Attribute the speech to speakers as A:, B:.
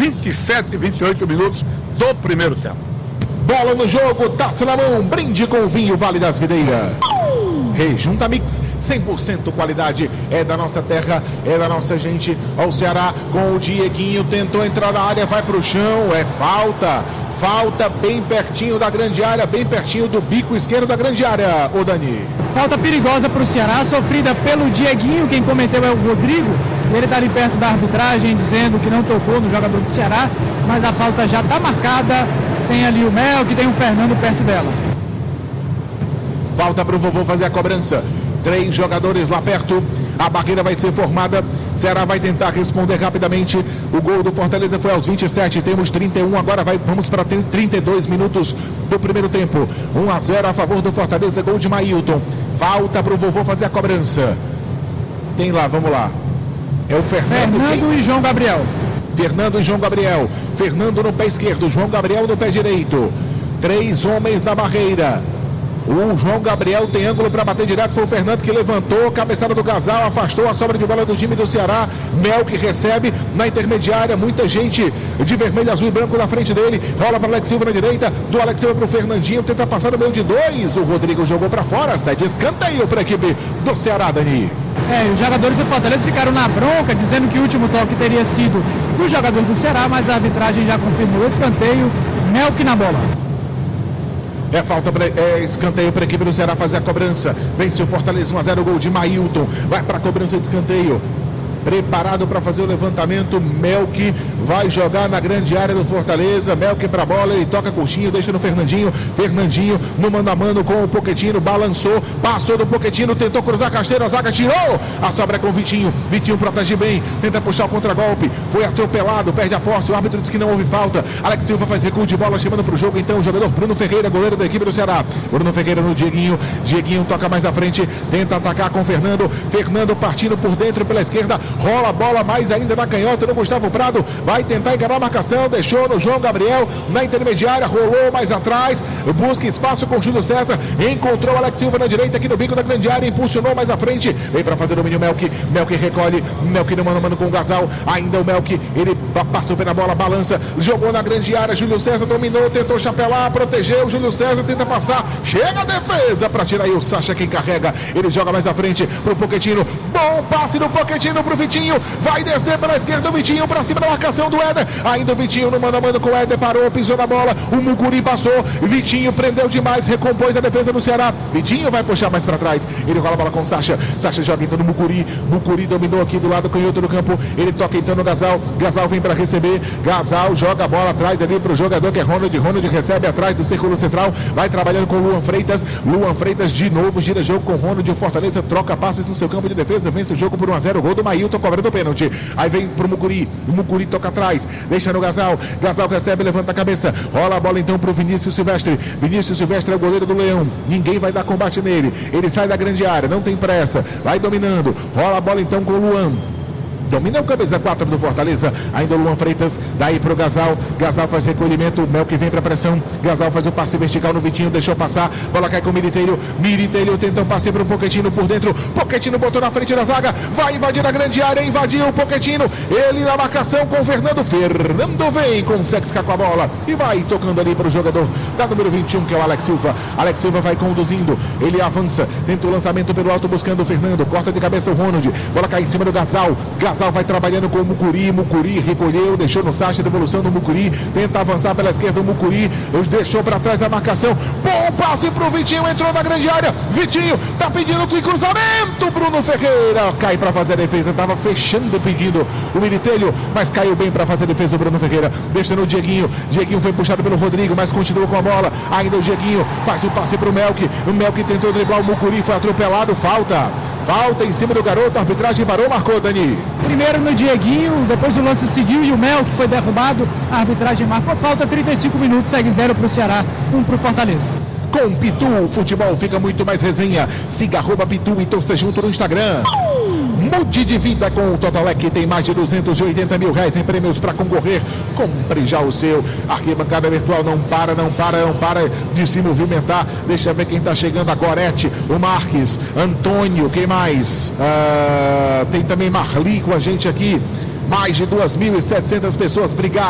A: 27, 28 minutos do primeiro tempo.
B: Bola no jogo, taça na mão, brinde com o vinho Vale das Videiras. Rejunta Mix, 100% qualidade, é da nossa terra, é da nossa gente. Ao Ceará com o Dieguinho, tentou entrar na área, vai pro chão, é falta bem pertinho da grande área, bem pertinho do bico esquerdo da grande área, ô Dani.
C: Falta perigosa pro Ceará, sofrida pelo Dieguinho, quem cometeu é o Rodrigo, ele tá ali perto da arbitragem, dizendo que não tocou no jogador do Ceará, mas a falta já tá marcada, tem ali o Mel, que tem o Fernando perto dela.
B: Falta para o vovô fazer a cobrança. 3 jogadores lá perto. A barreira vai ser formada. Ceará vai tentar responder rapidamente. O gol do Fortaleza foi aos 27. Temos 31. Agora vamos para 32 minutos do primeiro tempo. 1-0 a favor do Fortaleza. Gol de Mailton. Falta para o vovô fazer a cobrança. Tem lá, vamos lá. É o Fernando
C: e João Gabriel.
B: Fernando e João Gabriel. Fernando no pé esquerdo. João Gabriel no pé direito. 3 homens na barreira. O João Gabriel tem ângulo para bater direto, foi o Fernando que levantou, cabeçada do Gasal, afastou a sobra de bola do time do Ceará. Mel que recebe na intermediária, muita gente de vermelho, azul e branco na frente dele, rola para Alex Silva na direita, do Alex Silva para o Fernandinho, tenta passar no meio de 2, o Rodrigo jogou para fora, sai de escanteio para a equipe do Ceará, Dani.
C: Os jogadores do Fortaleza ficaram na bronca, dizendo que o último toque teria sido do jogador do Ceará, mas a arbitragem já confirmou o escanteio. Mel que na bola.
B: É falta, escanteio para a equipe do Ceará fazer a cobrança. Vence o Fortaleza 1-0, gol de Mailton. Vai para a cobrança de escanteio. Preparado para fazer o levantamento. Melk vai jogar na grande área do Fortaleza. Melk para a bola, ele toca curtinho, deixa no Fernandinho. Fernandinho no mano a mano com o Pochettino. Balançou, passou do Pochettino, tentou cruzar a rasteira, a zaga tirou. A sobra é com o Vitinho. Vitinho protege bem, tenta puxar o contragolpe. Foi atropelado, perde a posse. O árbitro diz que não houve falta. Alex Silva faz recuo de bola, chamando para o jogo. Então o jogador Bruno Ferreira, goleiro da equipe do Ceará. Bruno Ferreira no Dieguinho. Dieguinho toca mais à frente, tenta atacar com o Fernando. Fernando partindo por dentro pela esquerda. Rola a bola mais ainda na canhota no Gustavo Prado, vai tentar enganar a marcação, deixou no João Gabriel na intermediária, rolou mais atrás, busca espaço com o Júlio César, encontrou Alex Silva na direita aqui no bico da grande área, impulsionou mais à frente, vem para fazer o domínio Melk recolhe, Melk no mano a mano com o Gasal, ainda o Melk, ele passou pela bola, balança, jogou na grande área, Júlio César dominou, tentou chapelar, protegeu, Júlio César tenta passar, chega a defesa para tirar aí o Sacha, quem carrega, ele joga mais à frente pro Pochettino, bom passe do Pochettino pro Vitinho, vai descer pela esquerda o Vitinho para cima da marcação do Éder, ainda o Vitinho no mano a mano com o Éder, parou, pisou na bola, o Mucuri passou, Vitinho prendeu demais, recompôs a defesa do Ceará, Vitinho vai puxar mais para trás, ele rola a bola com o Sacha joga então no Mucuri dominou aqui do lado canhoto do campo, ele toca então no Gasal vem para receber, Gasal joga a bola atrás ali pro jogador que é Ronald recebe atrás do círculo central, vai trabalhando com Luan Freitas de novo, gira jogo com Ronald, o Fortaleza troca passes no seu campo de defesa, vence o jogo por 1-0, gol do Mailton, cobrando o pênalti, aí vem pro Mucuri, o Mucuri toca atrás, deixa no Gasal recebe, levanta a cabeça, rola a bola então pro Vinícius Silvestre é o goleiro do Leão, ninguém vai dar combate nele, ele sai da grande área, não tem pressa, vai dominando, rola a bola então com o Luan, domina o camisa 4 do Fortaleza, ainda o Luan Freitas, daí pro Gasal faz recolhimento, o Melk vem pra pressão, Gasal faz o passe vertical no Vitinho, deixou passar, bola cai com o Militeiro tenta um passe pro Pochettino por dentro, Pochettino botou na frente da zaga, vai invadir a grande área, invadiu o Pochettino, ele na marcação com o Fernando vem, consegue ficar com a bola, e vai tocando ali pro jogador da número 21, que é o Alex Silva vai conduzindo, ele avança, tenta o lançamento pelo alto buscando o Fernando, corta de cabeça o Ronald, bola cai em cima do Gasal vai trabalhando com o Mucuri recolheu, deixou no Sacha, devolução do Mucuri, tenta avançar pela esquerda o Mucuri, deixou para trás a marcação, bom passe pro Vitinho, entrou na grande área, Vitinho tá pedindo que cruzamento, Bruno Ferreira cai para fazer a defesa, tava fechando pedindo o Militelho, mas caiu bem para fazer a defesa o Bruno Ferreira, deixa no Dieguinho foi puxado pelo Rodrigo, mas continua com a bola, ainda o Dieguinho faz o passe pro Melk, o Melk tentou driblar o Mucuri, foi atropelado, falta em cima do garoto, a arbitragem parou, marcou, Dani.
C: Primeiro no Dieguinho, depois o lance seguiu e o Mel que foi derrubado, a arbitragem marcou falta, 35 minutos, segue 0 pro Ceará, 1 pro Fortaleza.
B: Com Pitu, o futebol fica muito mais resenha. Siga @Pitu e torça junto no Instagram. Mude de vida com o Totalec, tem mais de 280 mil reais em prêmios para concorrer. Compre já o seu. Arquibancada virtual não para de se movimentar. Deixa eu ver quem está chegando. A Gorete, o Marques, Antônio, quem mais? Tem também Marli com a gente aqui. Mais de 2.700 pessoas. Obrigado.